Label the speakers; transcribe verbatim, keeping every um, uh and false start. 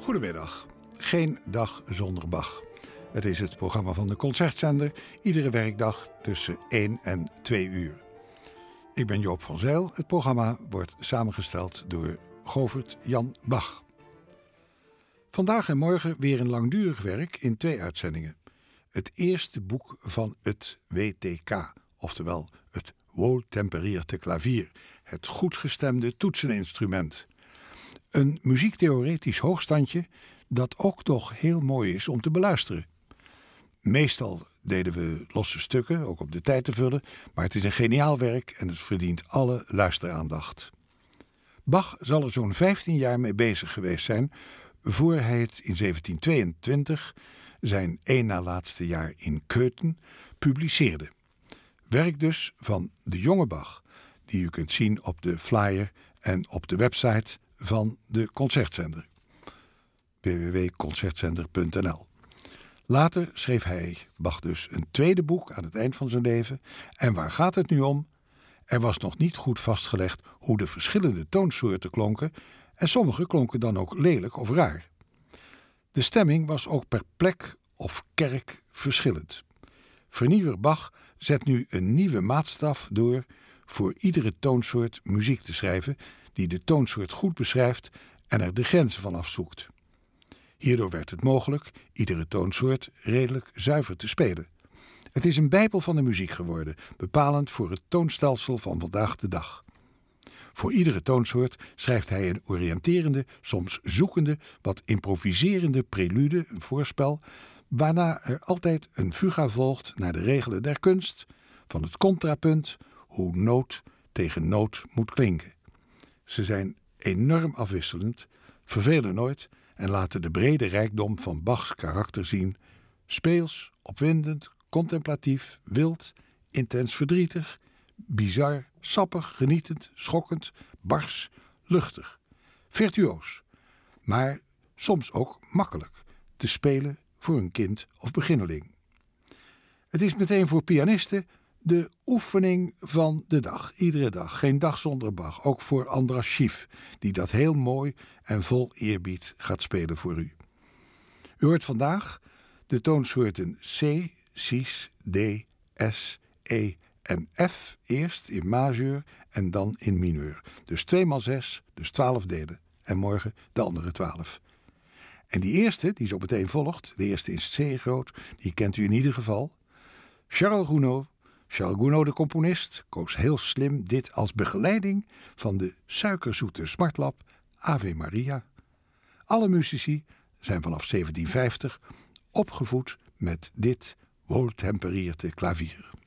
Speaker 1: Goedemiddag. Geen dag zonder Bach. Het is het programma van de Concertzender, iedere werkdag tussen één en twee uur. Ik ben Joop van Zijl. Het programma wordt samengesteld door Govert Jan Bach. Vandaag en morgen weer een langdurig werk in twee uitzendingen. Het eerste boek van het W T K, oftewel het Wohltemperierte Klavier, het goedgestemde toetseninstrument. Een muziektheoretisch hoogstandje dat ook toch heel mooi is om te beluisteren. Meestal deden we losse stukken, ook om de tijd te vullen, maar het is een geniaal werk en het verdient alle luisteraandacht. Bach zal er zo'n vijftien jaar mee bezig geweest zijn, voor hij het in zeventien tweeëntwintig, zijn één na laatste jaar in Köthen, publiceerde. Werk dus van de jonge Bach, die u kunt zien op de flyer en op de website van de Concertzender. w w w punt concertzender punt n l. Later schreef hij, Bach dus, een tweede boek aan het eind van zijn leven. En waar gaat het nu om? Er was nog niet goed vastgelegd hoe de verschillende toonsoorten klonken en sommige klonken dan ook lelijk of raar. De stemming was ook per plek of kerk verschillend. Vernieuwer Bach zet nu een nieuwe maatstaf door voor iedere toonsoort muziek te schrijven die de toonsoort goed beschrijft en er de grenzen van afzoekt. Hierdoor werd het mogelijk iedere toonsoort redelijk zuiver te spelen. Het is een bijbel van de muziek geworden, bepalend voor het toonstelsel van vandaag de dag. Voor iedere toonsoort schrijft hij een oriënterende, soms zoekende, wat improviserende prelude, een voorspel, waarna er altijd een fuga volgt naar de regelen der kunst, van het contrapunt, hoe noot tegen noot moet klinken. Ze zijn enorm afwisselend, vervelen nooit en laten de brede rijkdom van Bachs karakter zien, speels, opwindend, contemplatief, wild, intens verdrietig, bizar, sappig, genietend, schokkend, bars, luchtig, virtuoos, maar soms ook makkelijk te spelen voor een kind of beginneling. Het is meteen voor pianisten de oefening van de dag, iedere dag, geen dag zonder Bach, ook voor Andras Schief, die dat heel mooi en vol eerbied gaat spelen voor u. U hoort vandaag de toonsoorten C, Cis, D, S, E en F, eerst in majeur en dan in mineur. Dus twee maal zes, dus twaalf delen. En morgen de andere twaalf. En die eerste, die zo meteen volgt, de eerste in C groot, die kent u in ieder geval. Charles Gounod. Charles Gounod, de componist, koos heel slim dit als begeleiding van de suikerzoete smartlap Ave Maria. Alle muzici zijn vanaf zeventien vijftig opgevoed met dit Wohltemperierte Klavier.